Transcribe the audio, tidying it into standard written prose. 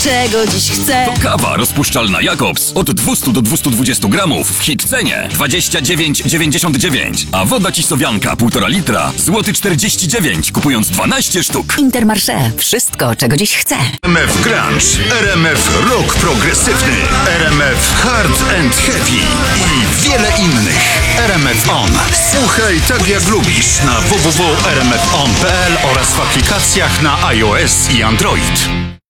Czego dziś chcę? To kawa rozpuszczalna Jakobs od 200 do 220 gramów w hit cenie 29,99. A woda Cisowianka 1,5 litra złoty 49, kupując 12 sztuk. Intermarché. Wszystko, czego dziś chcę. RMF Grunge, RMF Rock Progresywny, RMF Hard and Heavy i wiele innych. RMF On. Słuchaj tak jak lubisz na www.rmfon.pl oraz w aplikacjach na iOS i Android.